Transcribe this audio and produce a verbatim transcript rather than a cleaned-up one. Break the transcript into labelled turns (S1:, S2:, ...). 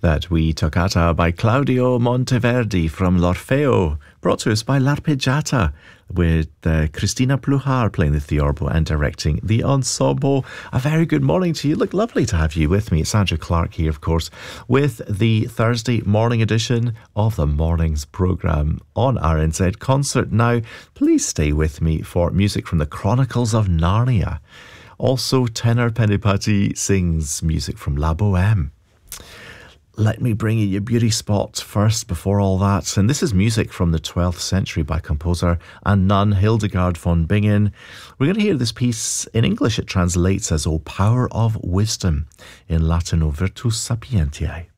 S1: That wee toccata by Claudio Monteverdi from L'Orfeo, brought to us by L'Arpeggiata, with uh, Cristina Pluhar playing the theorbo and directing the ensemble. A very good morning to you. Look, lovely to have you with me. It's Andrew Clark here, of course, with the Thursday morning edition of the morning's programme on R N Z Concert. Now, please stay with me for music from the Chronicles of Narnia. Also, tenor Penipati sings music from La Boheme. Let me bring you your beauty spot first before all that. And this is music from the twelfth century by composer and nun Hildegard von Bingen. We're going to hear this piece in English. It translates as O Power of Wisdom, in Latin O Virtus Sapientiae.